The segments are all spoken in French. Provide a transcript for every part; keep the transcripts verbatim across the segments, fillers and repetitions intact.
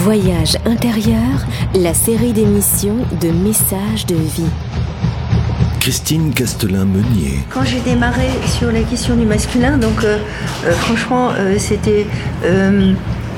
Voyage intérieur, la série d'émissions de messages de vie. Christine Castelin-Meunier. Quand j'ai démarré sur la question du masculin, donc euh, euh, franchement, euh, c'était euh,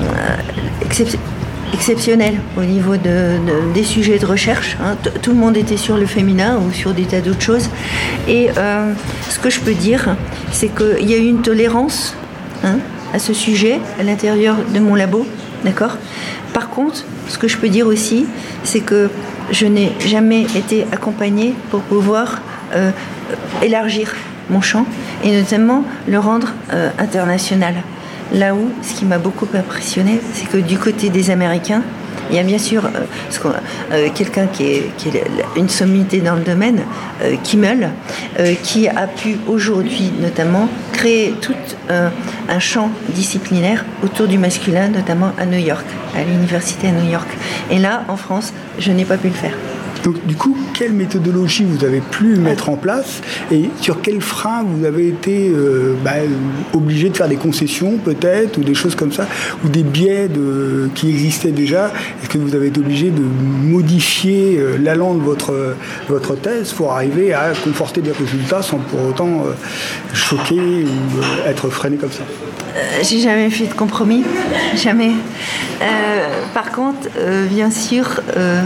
excep- exceptionnel au niveau de, de, des sujets de recherche. Hein. T- tout le monde était sur le féminin ou sur des tas d'autres choses. Et euh, ce que je peux dire, c'est qu'il y a eu une tolérance hein, à ce sujet à l'intérieur de mon labo. D'accord ? Par contre, ce que je peux dire aussi, c'est que je n'ai jamais été accompagnée pour pouvoir euh, élargir mon champ et notamment le rendre euh, international. Là où, ce qui m'a beaucoup impressionné, c'est que du côté des Américains, il y a bien sûr euh, ce euh, quelqu'un qui est, qui est une sommité dans le domaine, euh, Kimmel, euh, qui a pu aujourd'hui notamment créer tout euh, un champ disciplinaire autour du masculin, notamment à New York, à l'université à New York. Et là, en France, je n'ai pas pu le faire. Donc, du coup, quelle méthodologie vous avez pu mettre en place et sur quels freins vous avez été euh, bah, obligé de faire des concessions peut-être ou des choses comme ça ou des biais de, qui existaient déjà? Est-ce que vous avez été obligé de modifier euh, l'allant de votre, votre thèse pour arriver à conforter des résultats sans pour autant euh, choquer ou euh, être freiné comme ça? Euh, j'ai jamais fait de compromis, jamais. Euh, par contre, euh, bien sûr, euh,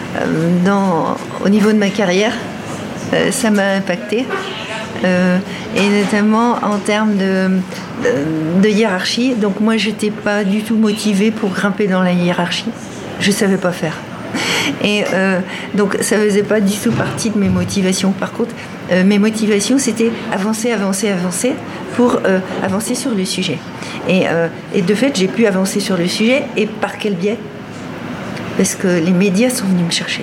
dans, au niveau de ma carrière, euh, ça m'a impacté, euh, et notamment en termes de, de, de hiérarchie. Donc moi, j'étais pas du tout motivée pour grimper dans la hiérarchie. Je savais pas faire. Et euh, donc ça faisait pas du tout partie de mes motivations. Par contre, euh, mes motivations, c'était avancer, avancer, avancer pour euh, avancer sur le sujet. Et, euh, et de fait, j'ai pu avancer sur le sujet. Et par quel biais ? Parce que les médias sont venus me chercher.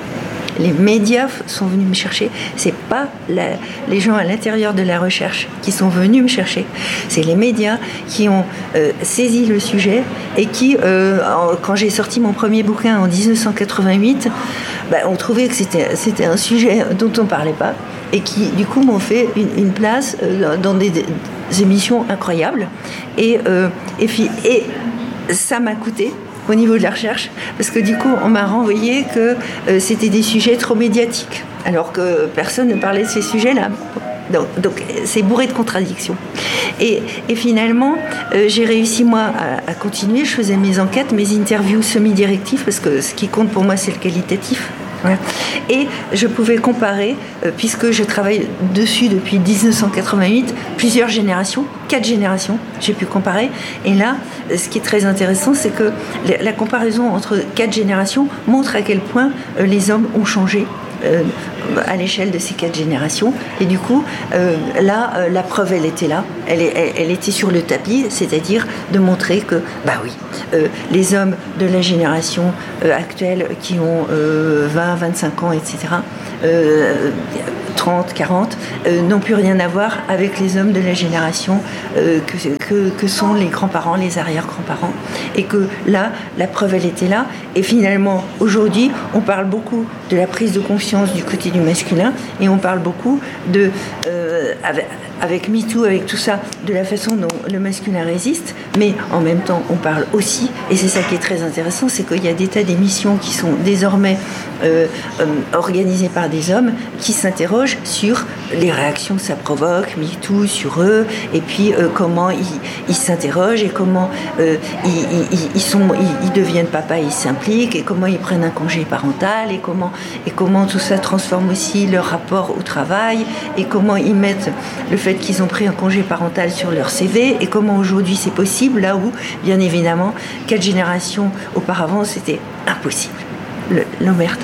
Les médias sont venus me chercher. C'est pas la, les gens à l'intérieur de la recherche qui sont venus me chercher. C'est les médias qui ont euh, saisi le sujet et qui, euh, en, quand j'ai sorti mon premier bouquin en dix-neuf cent quatre-vingt-huit, bah, on trouvait que c'était, c'était un sujet dont on ne parlait pas et qui, du coup, m'ont fait une, une place euh, dans des, des émissions incroyables. Et, euh, et, puis, et ça m'a coûté au niveau de la recherche, parce que du coup, on m'a renvoyé que euh, c'était des sujets trop médiatiques, alors que personne ne parlait de ces sujets-là. Donc, donc c'est bourré de contradictions. Et, et finalement, euh, j'ai réussi, moi, à, à continuer. Je faisais mes enquêtes, mes interviews semi-directives, parce que ce qui compte pour moi, c'est le qualitatif. Ouais. Et je pouvais comparer, euh, puisque je travaille dessus depuis dix-neuf cent quatre-vingt-huit, plusieurs générations, quatre générations, j'ai pu comparer. Et là, ce qui est très intéressant, c'est que la, la comparaison entre quatre générations montre à quel point euh, les hommes ont changé euh, à l'échelle de ces quatre générations. Et du coup, euh, là, euh, la preuve, elle était là. Elle, elle, elle était sur le tapis, c'est-à-dire de montrer que, bah oui, euh, les hommes de la génération euh, actuelle qui ont euh, vingt, vingt-cinq ans, et cetera, euh, trente, quarante, euh, n'ont plus rien à voir avec les hommes de la génération euh, que, que, que sont les grands-parents, les arrière-grands-parents. Et que là, la preuve, elle était là. Et finalement, aujourd'hui, on parle beaucoup de la prise de conscience du côté du masculin et on parle beaucoup de, euh, avec, avec MeToo, avec tout ça, de la façon dont le masculin résiste, mais en même temps, on parle aussi, et c'est ça qui est très intéressant, c'est qu'il y a des tas d'émissions qui sont désormais euh, euh, organisées par des hommes qui s'interrogent sur les réactions que ça provoque, MeToo, sur eux, et puis euh, comment ils, ils s'interrogent et comment euh, ils, ils, ils, sont, ils, ils deviennent papa, ils s'impliquent, et comment ils prennent un congé parental, et comment, et comment tout ça transforme aussi leur rapport au travail, et comment ils mettent le fait qu'ils ont pris un congé parental sur leur C V, et comment aujourd'hui c'est possible, là où, bien évidemment, quatre générations auparavant, c'était impossible. Le, l'omerta.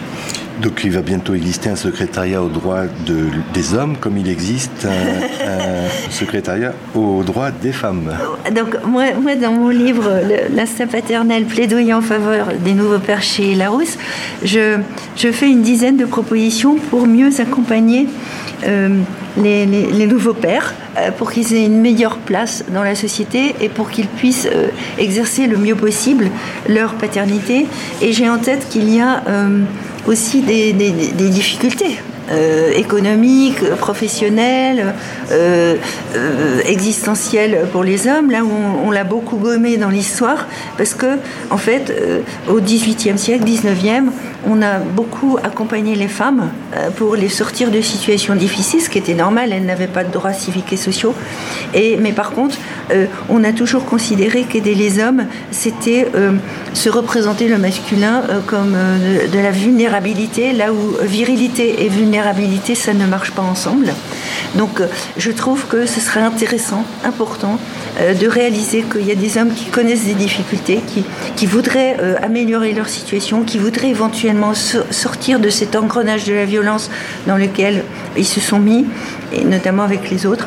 Donc il va bientôt exister un secrétariat aux droits de, des hommes, comme il existe un, un secrétariat aux droits des femmes. Donc moi, moi dans mon livre L'instinct paternel, plaidoyer en faveur des nouveaux pères chez Larousse, je, je fais une dizaine de propositions pour mieux accompagner euh, les, les, les nouveaux pères, euh, pour qu'ils aient une meilleure place dans la société et pour qu'ils puissent euh, exercer le mieux possible leur paternité. Et j'ai en tête qu'il y a euh, aussi des, des, des difficultés euh, économique, professionnel, euh, euh, existentiel pour les hommes, là où on, on l'a beaucoup gommé dans l'histoire, parce que, en fait, euh, au dix-huitième siècle, dix-neuvième, on a beaucoup accompagné les femmes euh, pour les sortir de situations difficiles, ce qui était normal, elles n'avaient pas de droits civiques et sociaux. Et, mais par contre, euh, on a toujours considéré qu'aider les hommes, c'était euh, se représenter le masculin euh, comme euh, de, de la vulnérabilité, là où virilité et vulnérabilité, ça ne marche pas ensemble. Donc euh, je trouve que ce serait intéressant, important, euh, de réaliser qu'il y a des hommes qui connaissent des difficultés, qui, qui voudraient euh, améliorer leur situation, qui voudraient éventuellement so- sortir de cet engrenage de la violence dans lequel ils se sont mis, et notamment avec les autres.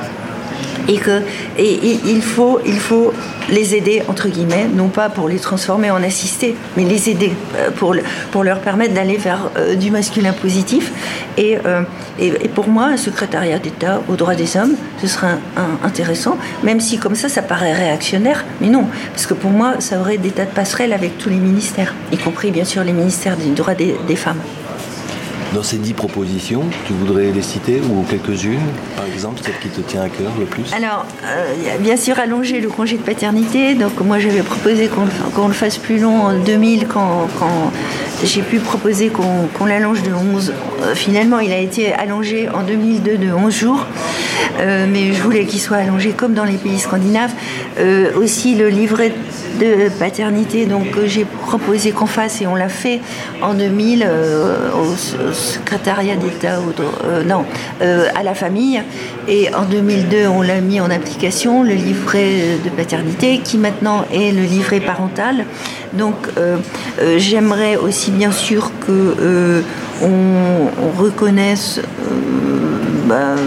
Et que et, et, il faut il faut les aider entre guillemets, non pas pour les transformer en assistés, mais les aider euh, pour pour leur permettre d'aller vers euh, du masculin positif. Et, euh, et et pour moi, un secrétariat d'État aux droits des hommes, ce serait un, un, intéressant, même si comme ça, ça paraît réactionnaire, mais non, parce que pour moi, ça aurait des tas de passerelles avec tous les ministères, y compris bien sûr les ministères des droits des, des femmes. Dans ces dix propositions, tu voudrais les citer ou quelques-unes, par exemple, celle qui te tient à cœur le plus? Alors, euh, bien sûr, allonger le congé de paternité. Donc, moi, j'avais proposé qu'on, qu'on le fasse plus long en deux mille, quand, quand j'ai pu proposer qu'on, qu'on l'allonge de onze. Euh, finalement, il a été allongé en deux mille deux de onze jours. Euh, mais je voulais qu'il soit allongé comme dans les pays scandinaves. Euh, aussi, le livret de paternité, donc euh, j'ai proposé qu'on fasse, et on l'a fait en deux mille euh, au, au secrétariat d'État au, euh, non, euh, à la famille, et en deux mille deux on l'a mis en application, le livret de paternité qui maintenant est le livret parental. Donc euh, euh, j'aimerais aussi bien sûr que euh, on, on reconnaisse euh, bah,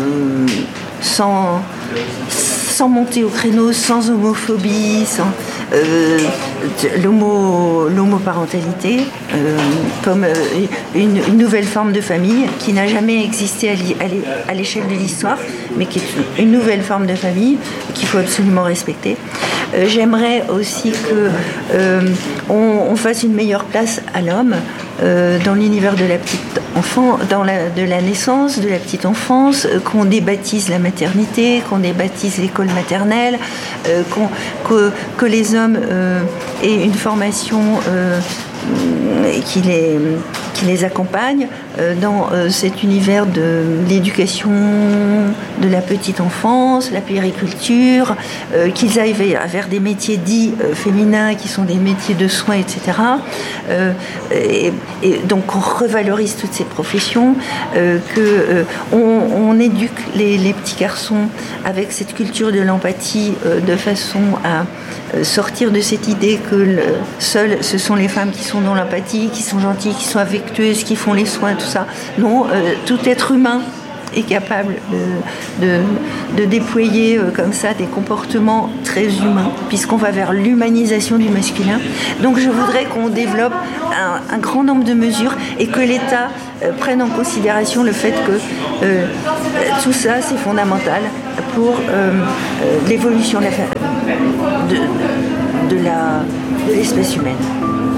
sans sans monter au créneau, sans homophobie, sans euh, l'homo, l'homoparentalité, euh, comme euh, une, une nouvelle forme de famille qui n'a jamais existé à l'échelle de l'histoire, mais qui est une nouvelle forme de famille qu'il faut absolument respecter. Euh, j'aimerais aussi que euh, on, on fasse une meilleure place à l'homme euh, dans l'univers de la petite enfant, dans la, de la naissance, de la petite enfance, euh, qu'on débaptise la maternité, qu'on débaptise l'école maternelle, euh, qu'on, que, que les hommes euh, aient une formation euh, qui les, qui les accompagne euh, dans euh, cet univers de l'éducation de la petite enfance, la puériculture, euh, qu'ils aillent vers, vers des métiers dits euh, féminins qui sont des métiers de soins, et cetera. Euh, et, et donc on revalorise toutes ces professions, euh, que euh, on, on éduque les, les petits garçons avec cette culture de l'empathie euh, de façon à euh, sortir de cette idée que le, seules ce sont les femmes qui sont dans l'empathie, qui sont gentilles, qui sont affectueuses, qui font les soins, tout ça. Non, euh, tout être humain est capable de, de, de déployer euh, comme ça des comportements très humains, puisqu'on va vers l'humanisation du masculin. Donc je voudrais qu'on développe un, un grand nombre de mesures et que l'État euh, prenne en considération le fait que euh, tout ça c'est fondamental pour euh, euh, l'évolution de, la, de, de, la, de l'espèce humaine.